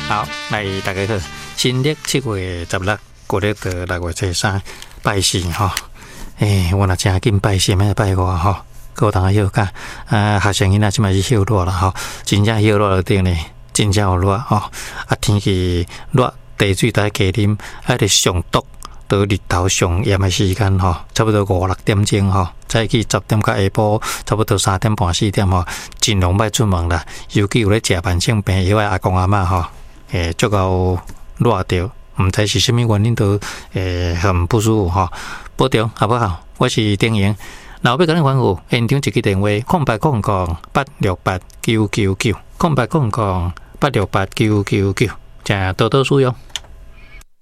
好，来大家好，新历7月16，国历的6月13，拜四吼。我若真紧拜四，要拜我吼，有当休假。学生囡仔即摆是休热啦吼，真正休热了顶呢，真正有热吼。天气热，茶水大家加啉，得上毒。到日头上炎的时间吼，差不多5、6点钟吼，早起10点到下晡差不多3点半4点吼，尽量莫出门啦。尤其有咧食慢性病药的阿公阿嬷吼，足够热着，唔知是啥物原因都很不舒服吼。保重好不好？我是丁莹，若要甲你吩咐，现场一个电话：0800-868-999，0800-868-999，请多多使用。